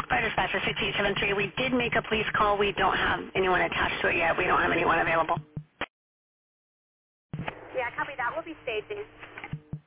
Fire dispatcher 6873. We did make a police call. We don't have anyone attached to it yet. We don't have anyone available. Yeah, copy that. We'll be staging.